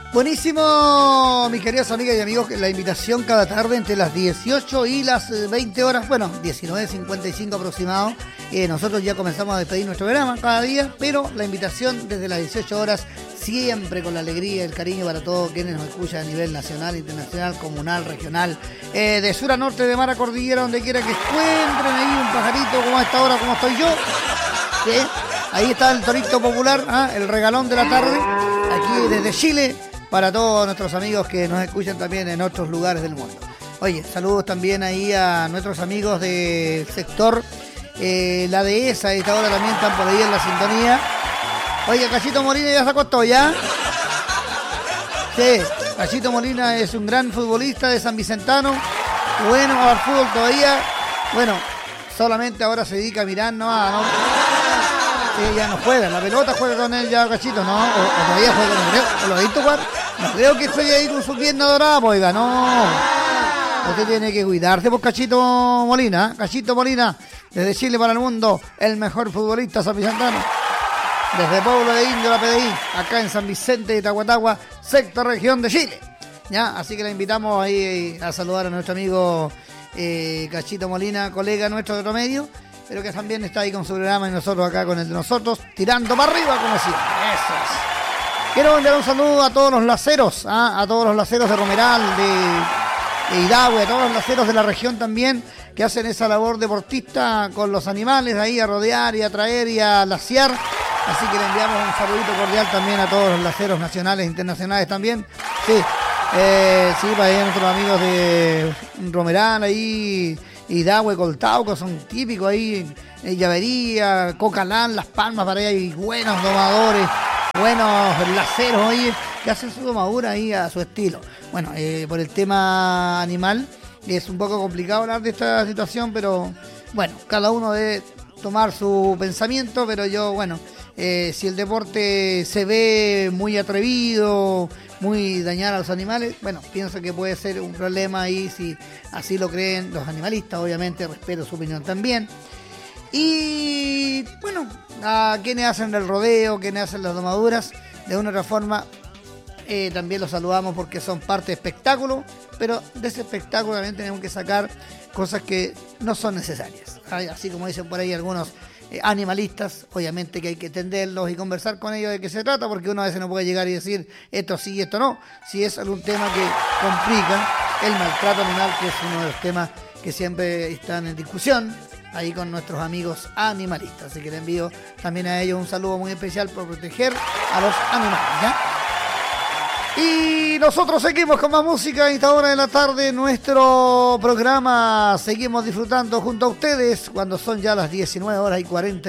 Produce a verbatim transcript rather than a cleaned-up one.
Buenísimo, mis queridas amigas y amigos, la invitación cada tarde entre las dieciocho y las veinte horas, bueno, diecinueve cincuenta y cinco aproximado. Eh, nosotros ya comenzamos a despedir nuestro programa cada día, pero la invitación desde las dieciocho horas, siempre con la alegría y el cariño para todos quienes nos escuchan a nivel nacional, internacional, comunal, regional, eh, de sur a norte, de mar a cordillera, donde quiera que encuentren ahí un pajarito como a esta hora, como estoy yo. ¿Sí? Ahí está el torito popular, ¿ah? El regalón de la tarde, aquí desde Chile, para todos nuestros amigos que nos escuchan también en otros lugares del mundo. Oye, saludos también ahí a nuestros amigos del sector eh, La Dehesa, a esta hora también están por ahí en la sintonía. Oye, Cachito Molina ya se acostó, ¿ya? Sí, Cachito Molina es un gran futbolista de San Vicentano, bueno al fútbol todavía, bueno, solamente ahora se dedica a mirar, no a... No, sí, ya no juega, la pelota juega con él ya, Cachito, ¿no? O, o todavía juega con él, ¿o lo he visto jugar? No creo que juegue ahí con su pierna dorada, pues, oiga, no. Usted tiene que cuidarse por Cachito Molina, ¿eh? Cachito Molina, desde Chile para el mundo, el mejor futbolista sanvicentano. Desde Pueblo de Indio, la P D I, acá en San Vicente de Tahuatahua, sexta región de Chile. ¿Ya? Así que le invitamos ahí a saludar a nuestro amigo eh, Cachito Molina, colega nuestro de otro medio, pero que también está ahí con su programa y nosotros acá con el de nosotros, tirando para arriba como siempre. Eso es. Quiero enviar un saludo a todos los laceros, ¿ah? A todos los laceros de Romeral, de, de Hidahue, a todos los laceros de la región también, que hacen esa labor deportista con los animales, ahí a rodear y a traer y a lacear. Así que le enviamos un saludito cordial también a todos los laceros nacionales e internacionales también. Sí, eh, sí, para ahí nuestros amigos de Romeral, ahí, Hidahue, Coltauco, son típicos ahí, en Llavería, Cocalán, Las Palmas, para ahí hay buenos domadores, buenos laceros ahí, que hacen su domadura ahí a su estilo. Bueno, eh, por el tema animal, es un poco complicado hablar de esta situación, pero bueno, cada uno debe tomar su pensamiento, pero yo, bueno, eh, si el deporte se ve muy atrevido, muy dañar a los animales, bueno, pienso que puede ser un problema ahí si así lo creen los animalistas, obviamente respeto su opinión también. Y bueno, a quienes hacen el rodeo, quienes hacen las domaduras, de una u otra forma eh, también los saludamos porque son parte de espectáculo, pero de ese espectáculo también tenemos que sacar cosas que no son necesarias. Así como dicen por ahí algunos eh, animalistas, obviamente que hay que entenderlos y conversar con ellos de qué se trata, porque uno a veces no puede llegar y decir esto sí y esto no, si es algún tema que complica el maltrato animal, que es uno de los temas que siempre están en discusión ahí con nuestros amigos animalistas. Así que le envío también a ellos un saludo muy especial por proteger a los animales, ¿ya? Y nosotros seguimos con más música a esta hora de la tarde. Nuestro programa seguimos disfrutando junto a ustedes cuando son ya las diecinueve horas y cuarenta